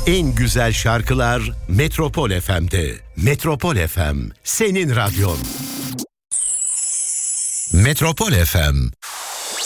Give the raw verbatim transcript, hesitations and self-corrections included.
En güzel şarkılar Metropol F M'de. Metropol F M, senin radyon. Metropol F M